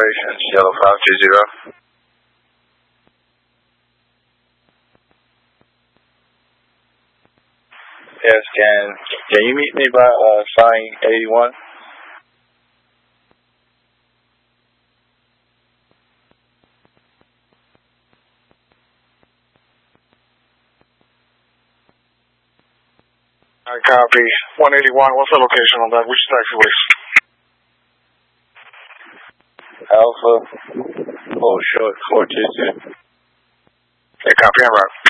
operations, Yellow 520. Yes, can you meet me by sign 81? I copy. 181, what's the location on that? Which taxiways? Alpha, oh, short, 422. Yeah, copy, I'm right.